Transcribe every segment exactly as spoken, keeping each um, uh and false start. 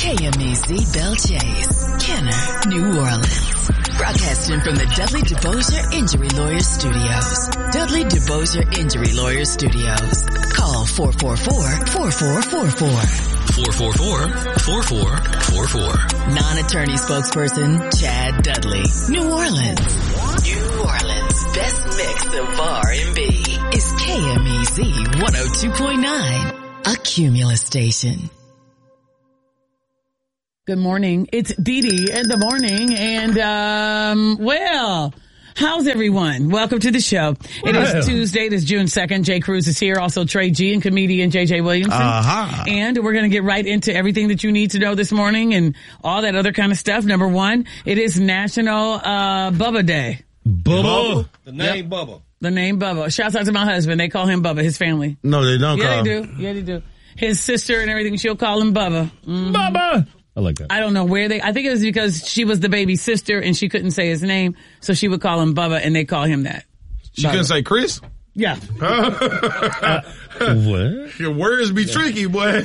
K M E Z Belle Chase, Kenner, New Orleans. Broadcasting from the Dudley DeBosier Injury Lawyers Studios. Dudley DeBosier Injury Lawyers Studios. Call four four four, four four four four. four four four, four four four four. Non-attorney spokesperson, Chad Dudley. New Orleans. New Orleans' best mix of R and B is K M E Z one oh two point nine, a Cumulus station. Good morning. It's Dee Dee in the morning. And, um, well, how's everyone? Welcome to the show. It is Tuesday. It is June second. Jay Cruz is here. Also Trey G and comedian J J Williamson. Uh-huh. And we're going to get right into everything that you need to know this morning and all that other kind of stuff. Number one, it is National, uh, Bubba Day. Bubba? The name Yep. Bubba. The name Bubba. Shouts out to my husband. They call him Bubba, his family. No, they don't Yeah, call they him. do. Yeah, they do. His sister and everything, she'll call him Bubba. Mm. Bubba! I like that. I don't know where they, I think it was because she was the baby sister and she couldn't say his name, so she would call him Bubba and they call him that. She Bubba. couldn't say Chris? Yeah. uh, what? Your words be tricky, boy.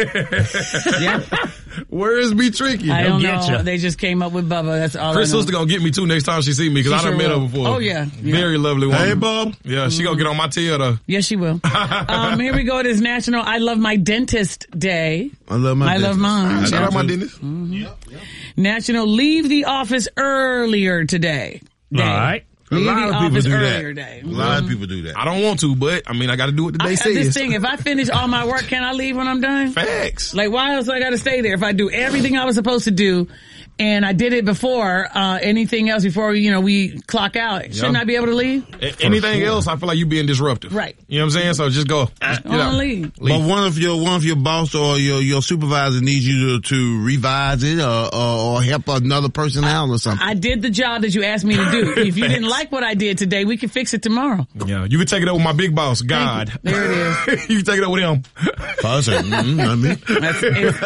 Yeah. Words be tricky. I don't get know. ya. They just came up with Bubba. That's all Chris' I know. sister gonna get me too next time she see me because She I done sure met her will. before. Oh, yeah. Yeah. Very lovely woman. Hey, Bob. Yeah, she gonna get on my tail though. Yes, she will. um, here we go. It is National I Love My Dentist Day. I love my I love dentist. mine. Shout out my too. dentist. National Leave the Office Earlier Today. Day. All right. A Leave lot the of people office do earlier that. day. A lot of people do that. I don't want to, but I mean I gotta do what the day I have says. this thing. If I finish all my work, can I leave when I'm done? Facts. Like, why else do I got to stay there? If I do everything I was supposed to do, and I did it before, uh, anything else before, you know, we clock out, shouldn't Yeah. I be able to leave? A- anything else, I feel like you being disruptive. Right. You know what I'm saying? So just go. Just I get want out. to leave. But one of your one of your boss or your your supervisor needs you to, to revise it or, or or help another person out or something. I did the job that you asked me to do. If you didn't like what I did today, we can fix it tomorrow. Yeah, you can take it up with my big boss, God. you. There it is. You can take it up with him. I was like, mm, not me. That's,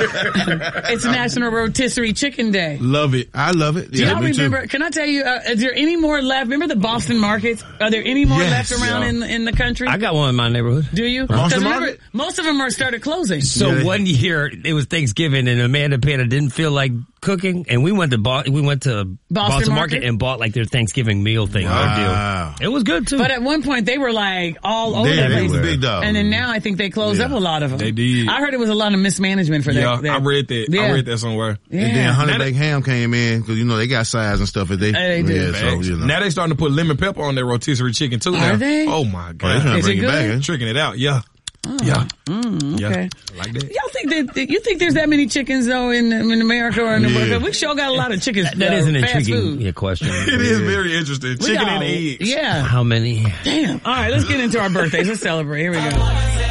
it's, it's National Rotisserie Chicken Day. Love it. I love it. Do Yeah, y'all me too. remember, can I tell you, uh, is there any more left? Remember the Boston markets? Are there any more Yes, left around yeah. in in the country? I got one in my neighborhood. Do you? Boston 'Cause remember, Market? most of them are started closing. So Yeah. one year it was Thanksgiving and Amanda Pena didn't feel like cooking, and we went to Bo- we went to Boston, Market? Market? and bought like their Thanksgiving meal thing. Wow. Our deal. It was good too. But at one point they were like all over They- the they place. were big dog. And then now I think they closed Yeah. up a lot of them. They did. I heard it was a lot of mismanagement for Yeah, that. that- I read that. Yeah. I read that somewhere. Yeah. And then honey Now baked ham came in because you know they got size and stuff. That they, They do. yeah, so, Facts. you know. Now they starting to put lemon pepper on their rotisserie chicken too. Are now. they? Oh my Oh, they god! trying to Is bring it it back. good? eh? Tricking it out. Yeah. Yeah. Mm, Yeah. okay. Like that. Y'all think that, that you think there's that many chickens though in in America or in the Yeah. world? We sure got a lot of chickens. that uh, is an fast intriguing food. yeah, question. It is very interesting. We Chicken got- and eggs. Yeah. How many? Damn. All right, let's get into our birthdays. Let's celebrate. Here we go.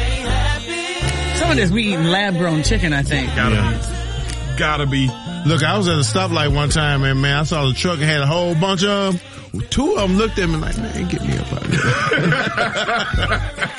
Some of this we eating lab grown chicken, I think. Gotta Yeah. be. Gotta be. Look, I was at a stoplight one time and man, I saw the truck and had a whole bunch of them. Two of them looked at me like, man, get me up out of here.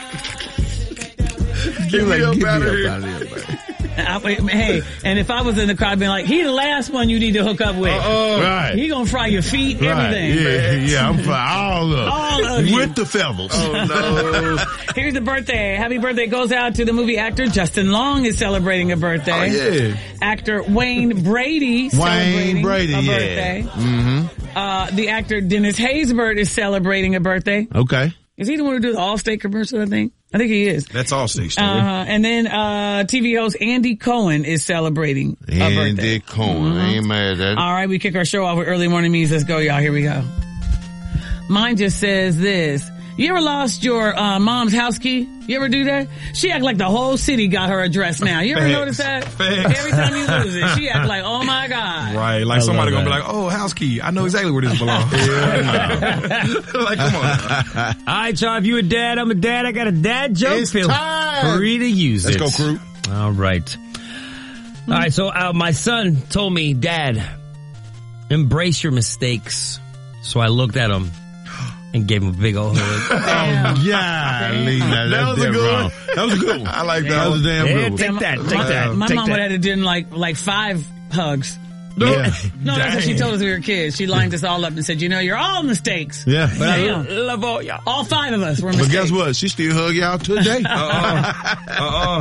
Get like, me up get out me of up here. out of here, man. I, hey, and if I was in the car, I'd be like, he the last one you need to hook up with. Uh-uh. Right. He gonna fry your feet, Right. everything. Yeah, yeah, I'm for all of All of you. with the feathers. Oh no. Here's the birthday. Happy birthday goes out to the movie actor Justin Long is celebrating a birthday. Oh yeah. Actor Wayne Brady celebrating Brady, a yeah. birthday. Mm-hmm. Uh, the actor Dennis Haysbert is celebrating a birthday. Okay. Is he the one who do the Allstate commercial, I think? I think he is. That's all six. Uh, Uh, and then, uh, T V host Andy Cohen is celebrating a birthday. Andy Cohen. I ain't mad at that. All right, we kick our show off with early morning memes. Let's go, y'all. Here we go. Mine just says this. You ever lost your uh, mom's house key? You ever do that? She act like the whole city got her address now. You ever Facts. notice that? Facts. Every time you lose it, she act like, oh my God. Right, like I somebody love gonna that. be like, "Oh, house key, I know exactly where this belongs." Like, come on. All right, y'all. If you a dad, I'm a dad. I got a dad joke. It's Feel time. free to use Let's it. go, crew. All right. All right. So uh, my son told me, Dad, embrace your mistakes. So I looked at him and gave him a big old hug. Damn. Yeah, Lee, now That that's was a damn good wrong. one. That was a good one. I like that. That was a damn Yeah, good one. take that. Take My, that. my take mom that. would have had to do like, like five hugs. Yeah. No, that's what she Dang. told us we were kids. She lined us all up and said, you know, you're all mistakes. Yeah. But I I lo- love all y'all. all five of us were But mistakes. guess what? She still hug y'all today. Uh-uh. Uh-uh.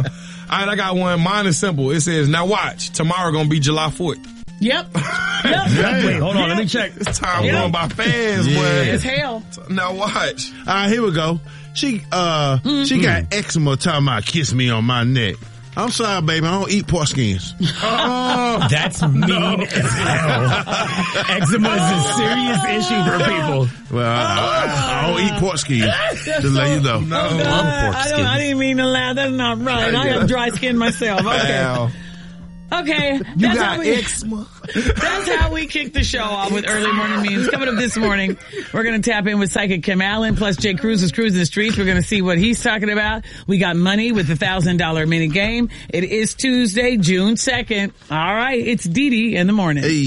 All right, I got one. Mine is simple. It says, now watch. Tomorrow gonna be July fourth. Yep. Yep. Wait, hold on. Yep. Let me check. It's time Yep. going by fans, Yeah. boy. It's hell. Now watch. All right, here we go. She, uh, she got eczema talking about kiss me on my neck. I'm sorry, baby. I don't eat pork skins. Oh, That's mean as hell. Eczema is a serious issue for people. Well, I, I, I don't eat pork skins. Just let you know. no. Love pork I, don't, I skins. didn't mean to laugh. That's not right. I have dry skin myself. Okay. Wow. Okay. You That's got how we, eczema. That's how we kick the show off with Early Morning Memes. Coming up this morning, we're going to tap in with Psychic Kim Allen, plus Jay Cruz is cruising the streets. We're going to see what he's talking about. We got money with the one thousand dollars minute game. It is Tuesday, June second. All right, it's Dee Dee in the morning. Hey.